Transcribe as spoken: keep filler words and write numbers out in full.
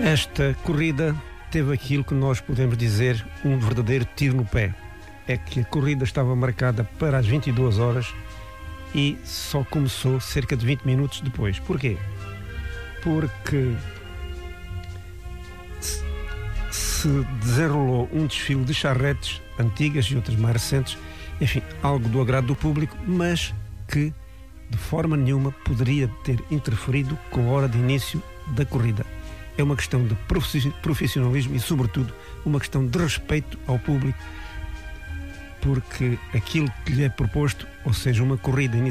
Esta corrida teve aquilo que nós podemos dizer um verdadeiro tiro no pé. É que a corrida estava marcada para as vinte e duas horas e só começou cerca de vinte minutos depois. Porquê? Porque se desenrolou um desfile de charretes antigas e outras mais recentes, enfim, algo do agrado do público, mas que de forma nenhuma poderia ter interferido com a hora de início da corrida. É uma questão de profissionalismo e, sobretudo, uma questão de respeito ao público, porque aquilo que lhe é proposto, ou seja, uma corrida